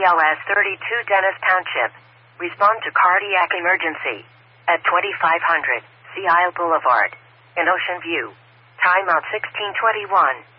BLS 32 Dennis Township. Respond to cardiac emergency. At 2500 Sea Isle Boulevard. In Ocean View. Timeout 1621.